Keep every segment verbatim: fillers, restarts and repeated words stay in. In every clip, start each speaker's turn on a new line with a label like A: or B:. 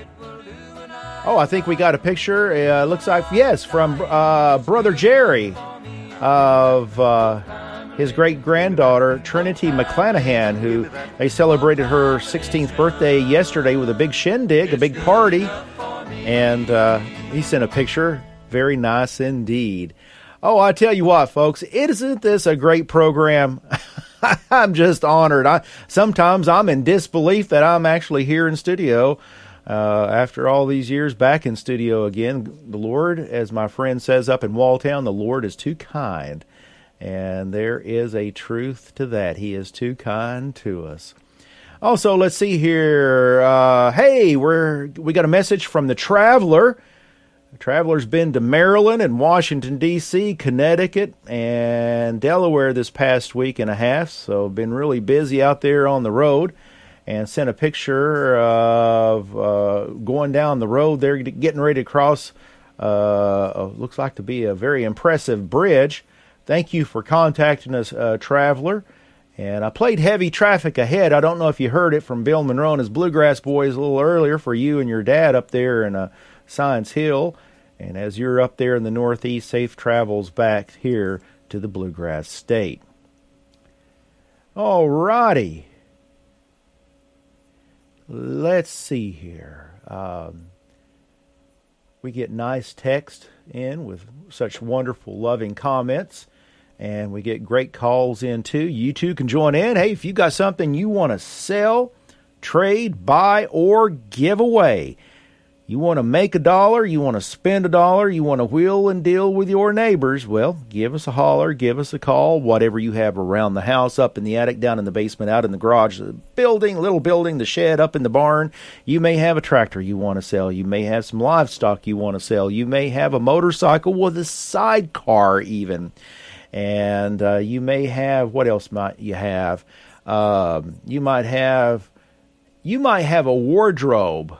A: Oh, I think we got a picture. It uh, looks like, yes, from uh, Brother Jerry of uh, his great-granddaughter, Trinity McClanahan, who they celebrated her sixteenth birthday yesterday with a big shindig, a big party. And uh, he sent a picture. Very nice indeed. Oh, I tell you what, folks, isn't this a great program? I'm just honored. I, sometimes I'm in disbelief that I'm actually here in studio. Uh, after all these years back in studio again, the Lord, as my friend says up in Walltown, the Lord is too kind. And there is a truth to that. He is too kind to us. Also, let's see here. Uh, hey, we're we got a message from the Traveler. The Traveler's been to Maryland and Washington, D C, Connecticut, and Delaware this past week and a half. So been really busy out there on the road. And sent a picture of uh, going down the road there, getting ready to cross, uh, looks like to be a very impressive bridge. Thank you for contacting us, uh, Traveler. And I played Heavy Traffic Ahead. I don't know if you heard it from Bill Monroe and his Bluegrass Boys a little earlier for you and your dad up there in uh, Science Hill. And as you're up there in the Northeast, safe travels back here to the Bluegrass State. All righty. Let's see here. Um, we get nice text in with such wonderful, loving comments, and we get great calls in too. You too can join in. Hey, if you got something you want to sell, trade, buy, or give away, you want to make a dollar, you want to spend a dollar, you want to wheel and deal with your neighbors, well, give us a holler, give us a call, whatever you have around the house, up in the attic, down in the basement, out in the garage, the building, little building, the shed, up in the barn. You may have a tractor you want to sell. You may have some livestock you want to sell. You may have a motorcycle with a sidecar even. And uh, you may have, what else might you have? Um, you might have, you might have a wardrobe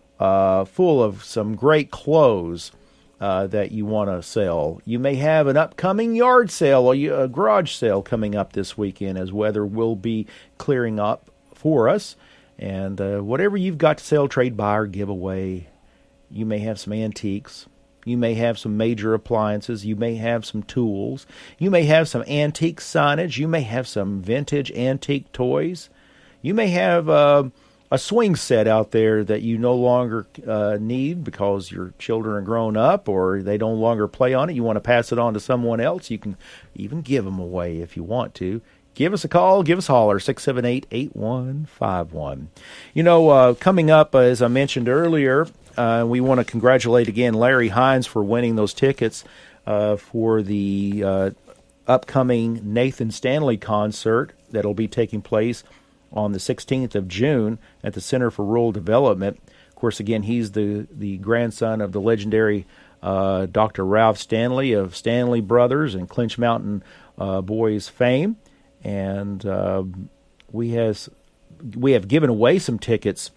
A: Uh, full of some great clothes uh, that you want to sell. You may have an upcoming yard sale or a garage sale coming up this weekend as weather will be clearing up for us. And uh, whatever you've got to sell, trade, buy, or give away, you may have some antiques. You may have some major appliances. You may have some tools. You may have some antique signage. You may have some vintage antique toys. You may have Uh, a swing set out there that you no longer uh, need because your children are grown up or they no longer play on it. You want to pass it on to someone else. You can even give them away if you want to. Give us a call. Give us a holler, six seven eight, eight one five one. You know, uh, coming up, uh, as I mentioned earlier, uh, we want to congratulate again Larry Hines for winning those tickets uh, for the uh, upcoming Nathan Stanley concert that will be taking place on the sixteenth of June at the Center for Rural Development. Of course, again, he's the, the grandson of the legendary uh, Doctor Ralph Stanley of Stanley Brothers and Clinch Mountain uh, Boys fame. And uh, we has we have given away some tickets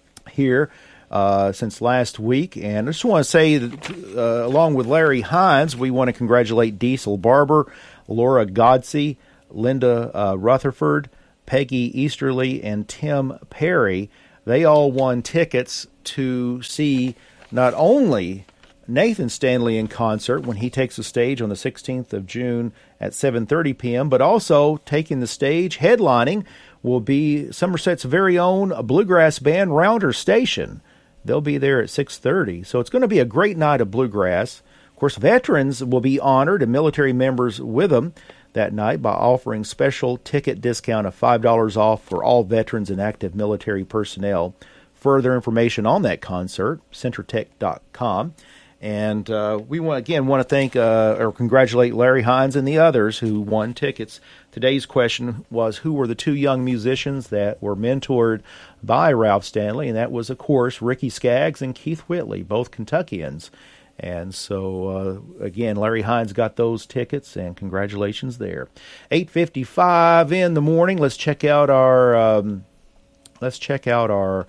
A: here uh, since last week. And I just want to say that uh, along with Larry Hines, we want to congratulate Diesel Barber, Laura Godsey, Linda uh, Rutherford, Peggy Easterly, and Tim Perry. They all won tickets to see not only Nathan Stanley in concert when he takes the stage on the sixteenth of June at seven thirty p.m., but also taking the stage, headlining, will be Somerset's very own bluegrass band, Rounder Station. They'll be there at six thirty. So it's going to be a great night of bluegrass. Of course, veterans will be honored and military members with them that night by offering special ticket discount of five dollars off for all veterans and active military personnel. Further information on that concert, centertech dot com. And uh, we want again want to thank uh, or congratulate Larry Hines and the others who won tickets. Today's question was, who were the two young musicians that were mentored by Ralph Stanley? And that was, of course, Ricky Skaggs and Keith Whitley, both Kentuckians. And so, uh, again, Larry Hines got those tickets, and congratulations there. eight fifty-five in the morning. Let's check out our um, let's check out our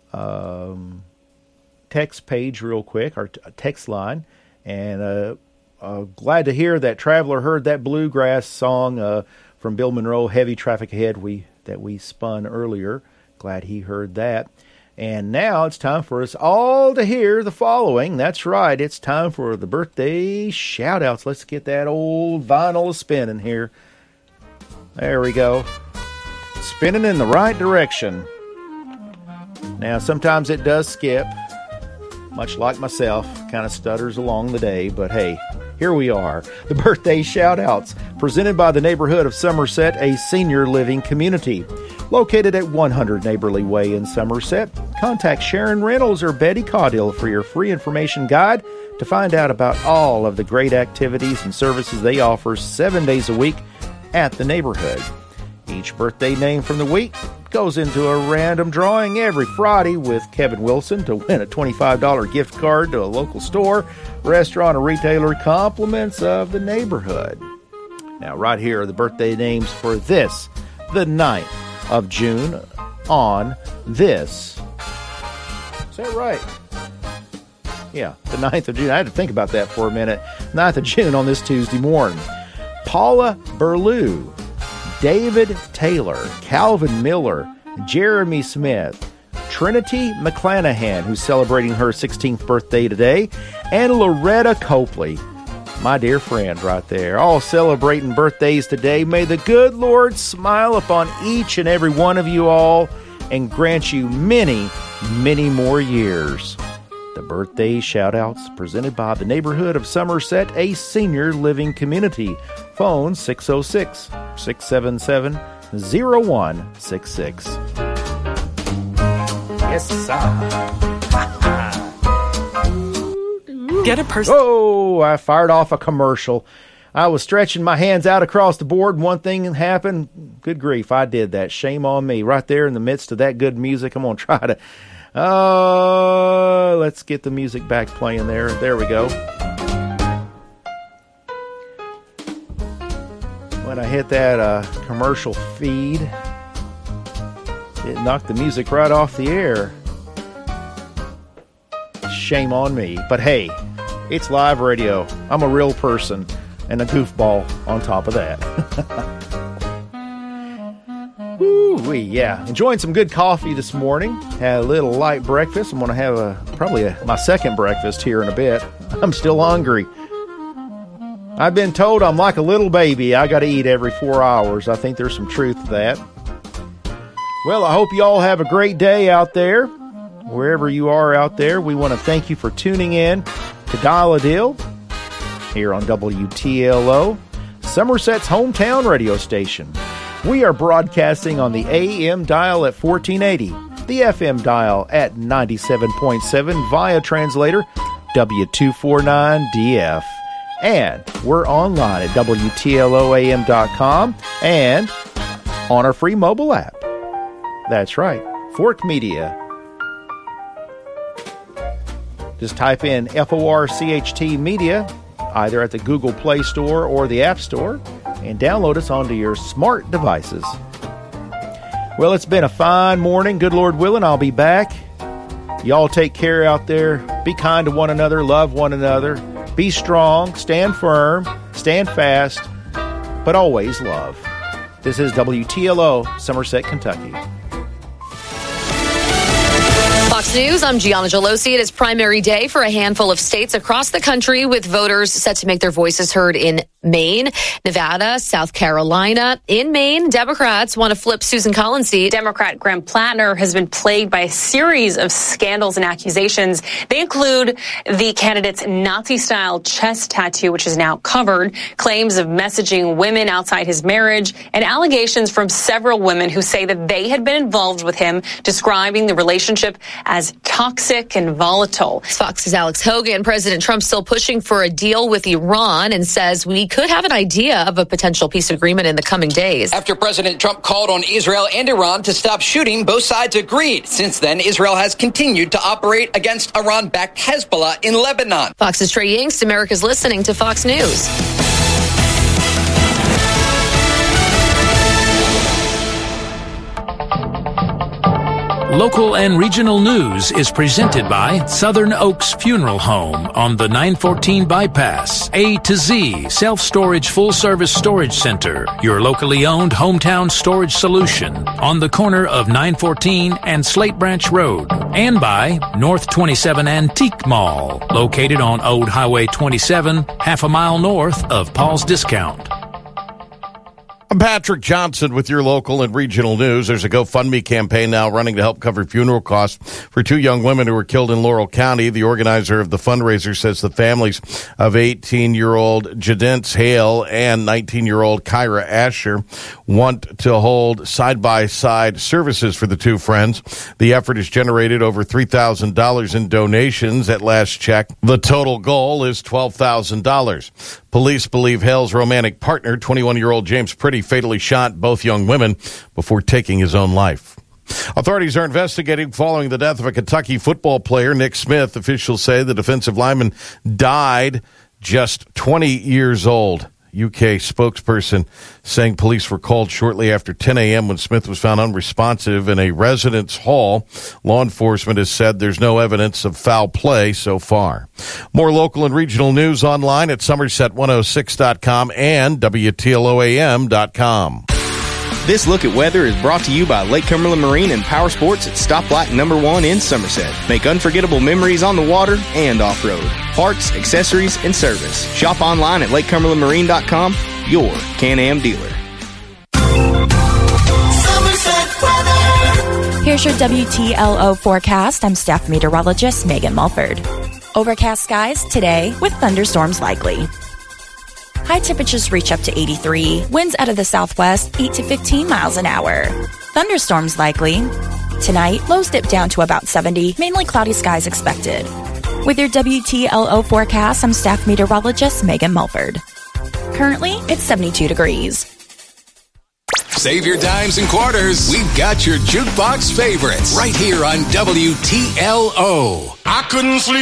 A: um, text page real quick, our t- text line. And uh, uh, glad to hear that Traveler heard that bluegrass song uh, from Bill Monroe, Heavy Traffic Ahead, we that we spun earlier. Glad he heard that. And now it's time for us all to hear the following. That's right, it's time for the birthday shout-outs. Let's get that old vinyl spinning here. There we go. Spinning in the right direction. Now, sometimes it does skip, much like myself, kind of stutters along the day, but hey, here we are. The birthday shout-outs, presented by the neighborhood of Somerset, a senior living community. Located at one hundred Neighborly Way in Somerset, contact Sharon Reynolds or Betty Caudill for your free information guide to find out about all of the great activities and services they offer seven days a week at the neighborhood. Each birthday name from the week goes into a random drawing every Friday with Kevin Wilson to win a twenty-five dollars gift card to a local store, restaurant, or retailer, compliments of the neighborhood. Now, right here are the birthday names for this, the ninth of June, on this. Is that right? Yeah, the ninth of June. I had to think about that for a minute. ninth of June on this Tuesday morning. Paula Berlew, David Taylor, Calvin Miller, Jeremy Smith, Trinity McClanahan, who's celebrating her sixteenth birthday today, and Loretta Copley, my dear friend right there, all celebrating birthdays today. May the good Lord smile upon each and every one of you all and grant you many, many more years. The birthday shout-outs presented by the neighborhood of Somerset, a senior living community. Phone six oh six, six seven seven, oh one six six. Yes, sir.
B: Get a person.
A: Oh, I fired off a commercial. I was stretching my hands out across the board, and one thing happened. Good grief, I did that. Shame on me. Right there in the midst of that good music, I'm going to try to... Oh, uh, let's get the music back playing there. There we go. When I hit that uh, commercial feed, it knocked the music right off the air. Shame on me. But hey, it's live radio. I'm a real person and a goofball on top of that. Woo-wee, yeah. Enjoying some good coffee this morning. Had a little light breakfast. I'm going to have a probably a, my second breakfast here in a bit. I'm still hungry. I've been told I'm like a little baby. I got to eat every four hours. I think there's some truth to that. Well, I hope you all have a great day out there. Wherever you are out there, we want to thank you for tuning in to Dial a Deal here on W T L O, Somerset's hometown radio station. We are broadcasting on the A M dial at fourteen eighty, the F M dial at ninety-seven point seven via translator W two forty-nine D F. And we're online at W T L O A M dot com and on our free mobile app. That's right, Fork Media. Just type in F O R C H T Media, either at the Google Play Store or the App Store, and download us onto your smart devices. Well, it's been a fine morning. Good Lord willing, I'll be back. Y'all take care out there. Be kind to one another. Love one another. Be strong. Stand firm. Stand fast. But always love. This is W T L O, Somerset, Kentucky.
C: Fox News, I'm Gianna Gelosi. It is primary day for a handful of states across the country, with voters set to make their voices heard in Maine, Nevada, South Carolina. In Maine, Democrats want to flip Susan Collins' seat.
D: Democrat Graham Plattner has been plagued by a series of scandals and accusations. They include the candidate's Nazi-style chest tattoo, which is now covered, claims of messaging women outside his marriage, and allegations from several women who say that they had been involved with him, describing the relationship as toxic and volatile.
C: Fox's Alex Hogan. President Trump still pushing for a deal with Iran and says we could have an idea of a potential peace agreement in the coming days.
E: After President Trump called on Israel and Iran to stop shooting, both sides agreed. Since then, Israel has continued to operate against Iran-backed Hezbollah in Lebanon.
C: Fox's Trey Yingst. America's listening to Fox News.
F: Local and regional news is presented by Southern Oaks Funeral Home on the nine fourteen bypass. A to Z Self-Storage Full-Service Storage Center, your locally owned hometown storage solution on the corner of nine fourteen and Slate Branch Road. And by North twenty-seven Antique Mall, located on Old Highway twenty-seven, half a mile north of Paul's Discount.
G: I'm Patrick Johnson with your local and regional news. There's a GoFundMe campaign now running to help cover funeral costs for two young women who were killed in Laurel County. The organizer of the fundraiser says the families of eighteen-year-old Jadence Hale and nineteen-year-old Kyra Asher want to hold side-by-side services for the two friends. The effort has generated over three thousand dollars in donations at last check. The total goal is twelve thousand dollars. Police believe Hale's romantic partner, twenty-one-year-old James Pretty, fatally shot both young women before taking his own life. Authorities are investigating following the death of a Kentucky football player, Nick Smith. Officials say the defensive lineman died just twenty years old. U K spokesperson saying police were called shortly after ten a.m. when Smith was found unresponsive in a residence hall. Law enforcement has said there's no evidence of foul play so far. More local and regional news online at Somerset one oh six dot com and W T L O A M dot com.
H: This look at weather is brought to you by Lake Cumberland Marine and Power Sports at Stoplight number one in Somerset. Make unforgettable memories on the water and off-road. Parts, accessories, and service. Shop online at lake cumberland marine dot com, your Can-Am dealer.
I: Here's your W T L O forecast. I'm staff meteorologist Megan Mulford. Overcast skies today with thunderstorms likely. High temperatures reach up to eighty-three. Winds out of the southwest, eight to fifteen miles an hour. Thunderstorms likely. Tonight, lows dip down to about seventy. Mainly cloudy skies expected. With your W T L O forecast, I'm staff meteorologist Megan Mulford. Currently, it's seventy-two degrees.
J: Save your dimes and quarters. We've got your jukebox favorites right here on W T L O. I couldn't sleep.